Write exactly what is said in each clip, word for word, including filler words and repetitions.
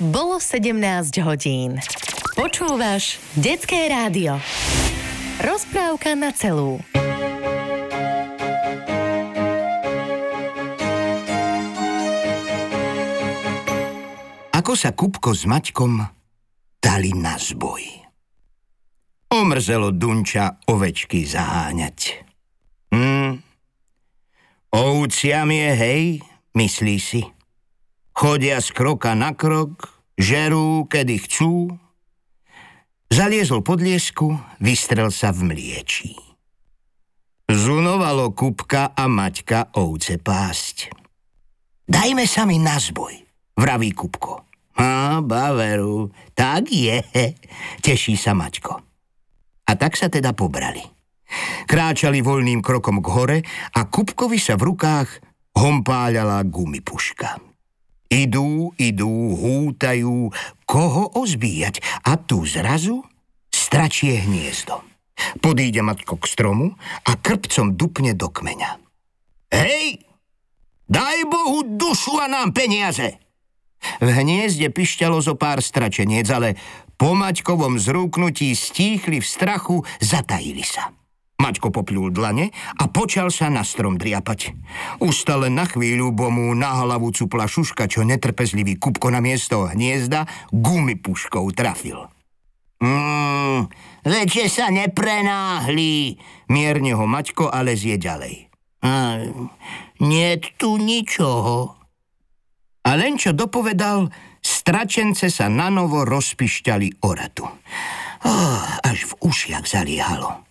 Bolo sedemnásť hodín. Počúvaš Detské rádio. Rozprávka na celú. Ako sa Kupko s Maťkom dali na zboj. Omrzelo Dunča ovečky zaháňať. Hm, ovciam je, hej, myslí si. Chodia z kroka na krok, žerú, kedy chcú. Zaliezol pod liesku, vystrel sa v mliečí. Zunovalo Kupka a Maťka ovce pásť. Dajme sa mi na zboj, vraví Kupko. Á, baveru, tak je, teší sa Maťko. A tak sa teda pobrali. Kráčali voľným krokom k hore a Kupkovi sa v rukách hompáľala gumipuška. Idú, idú, hútajú, koho ozbíjať a tu zrazu stračie hniezdo. Podíde Maťko k stromu a krpcom dupne do kmeňa. Hej, daj Bohu dušu a nám peniaze! V hniezde pišťalo zo pár stračeniec, ale po Maťkovom zrúknutí stíchli v strachu, zatajili sa. Maťko popľul dlane a počal sa na strom driapať. Ustale na chvíľu, bo mu na hlavu cupla šuška, čo netrpezlivý Kupko na miesto hniezda gumipuškou trafil. Mmm, veďže sa neprenáhli, mierne ho Maťko, ale zje ďalej. A, niet tu ničoho. A len čo dopovedal, stračence sa nanovo rozpišťali o ratu. Oh, až v ušiach zaliehalo.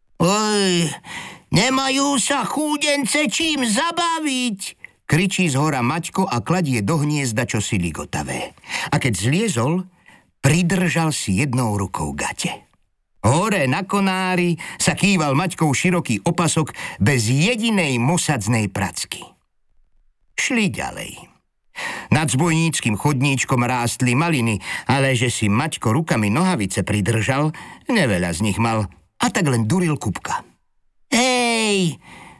Oj, nemajú sa chúdence čím zabaviť, kričí zhora Maťko a kladie do hniezda čosi ligotavé. A keď zliezol, pridržal si jednou rukou gate. Hore na konári sa kýval Maťkov široký opasok bez jedinej mosadznej pracky. Šli ďalej. Nad zbojníckým chodníčkom rástli maliny, ale že si Maťko rukami nohavice pridržal, neveľa z nich mal, a tak len duril Kupka. Hej,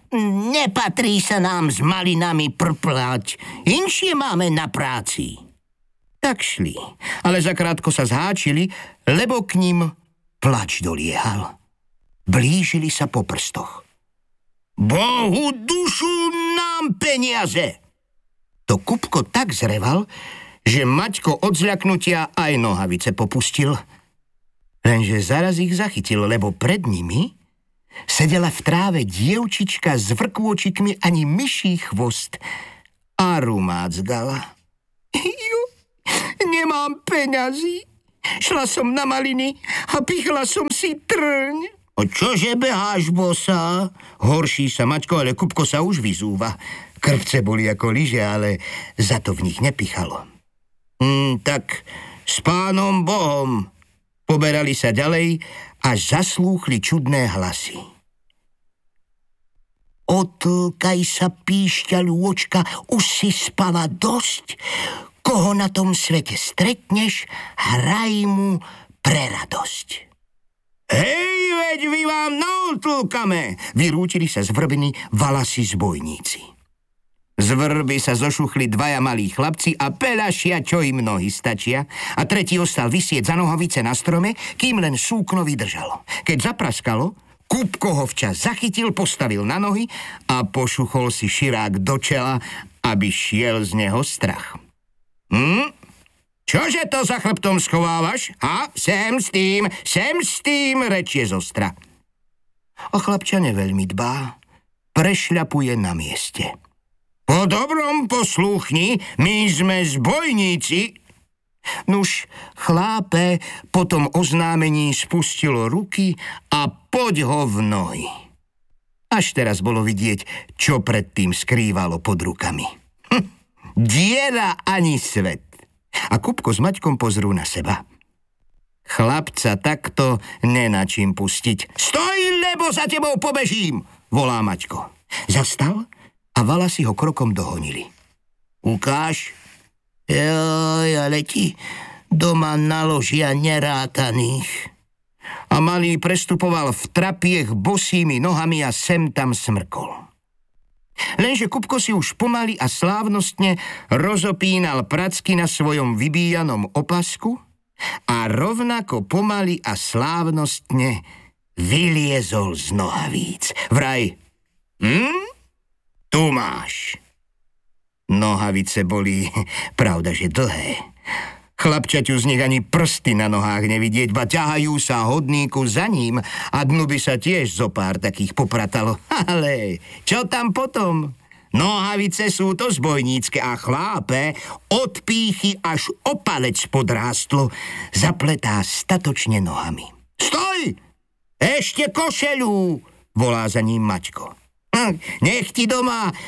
nepatrí sa nám s malinami prplať, inšie máme na práci. Tak šli, ale zakrátko sa zháčili, lebo k ním plač doliehal. Blížili sa po prstoch. Bohu dušu nám peniaze! To Kupko tak zreval, že Maťko od zľaknutia aj nohavice popustil. Lenže zaraz ich zachytil, lebo pred nimi sedela v tráve dievčička s vrkôčikmi ani myší chvost a rumácgala. Jo, nemám peňazí. Šla som na maliny a pichla som si trň. O čože beháš, bosa? Horší sa Maťko, ale Kupko sa už vyzúva. Krvce boli ako lyže, ale za to v nich nepichalo. Mm, tak s pánom Bohom. Poberali sa ďalej a zaslúchli čudné hlasy. Otlkaj sa, píšťalôčka, už si spala dosť. Koho na tom svete stretneš, hraj mu pre radosť. Hej, veď vy vám naotlkame, vyrútili sa z vrbiny valasi zbojníci. Z vrby sa zošuchli dvaja malí chlapci a pelašia, čo im nohy stačia, a tretí ostal visieť za nohavice na strome, kým len súkno vydržalo. Keď zapraskalo, Kupko ho včas zachytil, postavil na nohy a pošuchol si širák do čela, aby šiel z neho strach. Hm? Čože to za chrbtom schovávaš? A sem s tým, sem s tým, rečie zostra. A chlapča neveľmi dbá, prešľapuje na mieste. Po dobrom poslúchni, my sme zbojníci. Nuž, chlápe po tom oznámení spustilo ruky a poď ho v nohy. Až teraz bolo vidieť, čo predtým skrývalo pod rukami. Hm, diera ani svet. A Kupko s Maťkom pozrú na seba. Chlapca takto nená čím pustiť. Stoj, lebo za tebou pobežím, volá Maťko. Zastal a valasi ho krokom dohonili. Ukáž? Joj, ale ti doma naložia nerátaných. A malý prestupoval v trapiech bosými nohami a sem tam smrkol. Lenže Kupko si už pomaly a slávnostne rozopínal pracky na svojom vybíjanom opasku a rovnako pomaly a slávnostne vyliezol z nohavíc. Vraj, hm? Tu máš. Nohavice boli, pravda, že dlhé. Chlapčaťu z nich ani prsty na nohách nevidieť, ba ťahajú sa hodníku za ním a dnu by sa tiež zo pár takých popratalo. Ale čo tam potom? Nohavice sú to zbojnícke a chlápe od pýchy až o palec podrástlo, zapletá statočne nohami. Stoj! Ešte košeľu! Volá za ním Maťko. Nech ti doma e,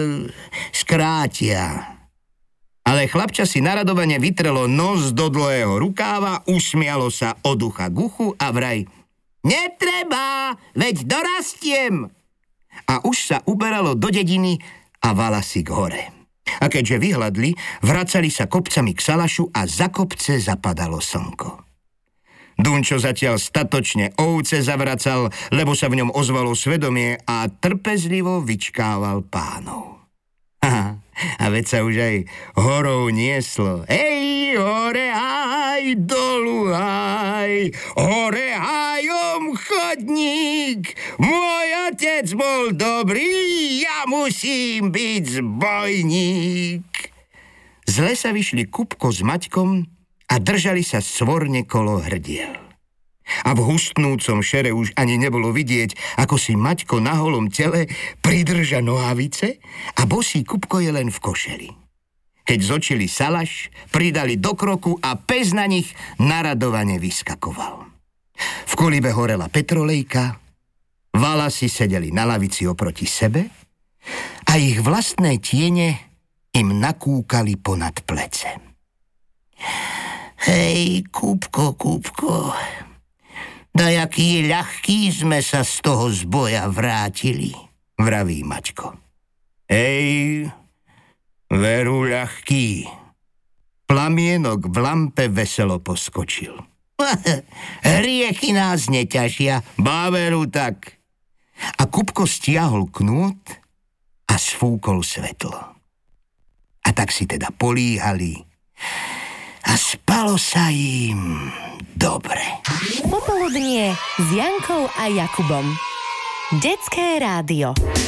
skrátia. Ale chlapča si naradovane vytrelo nos do dlhého rukáva, usmialo sa od ucha k uchu a vraj netreba, veď dorastiem. A už sa uberalo do dediny a vala si k hore. A keďže vyhladli, vracali sa kopcami k Salašu a za kopce zapadalo slnko. Dunčo zatiaľ statočne ovce zavracal, lebo sa v ňom ozvalo svedomie a trpezlivo vyčkával pánov. Aha, a veď sa už aj horou nieslo. Ej, hore aj, dolu aj, hore hajom chodník. Môj otec bol dobrý, ja musím byť zbojník. Z lesa vyšli Kupko s Maťkom a držali sa svorne kolo hrdiel. A v hustnúcom šere už ani nebolo vidieť, ako si Maťko na holom tele pridrža nohavice a bosý Kupko je len v košeli. Keď zočili Salaš, pridali do kroku a pes na nich naradovane vyskakoval. V kolibe horela petrolejka, Valasi sedeli na lavici oproti sebe a ich vlastné tiene im nakúkali ponad plece. Hej, Kupko, Kupko, dajaký ľahký sme sa z toho zboja vrátili, vraví Maťko. Ej, veru ľahký. Plamienok v lampe veselo poskočil. Rieky nás neťažia, báveru tak. A Kupko stiahol knôt a sfúkol svetlo. A tak si teda políhali a spalo sa im dobre. Popoludnie s Jankou a Jakubom. Detské rádio.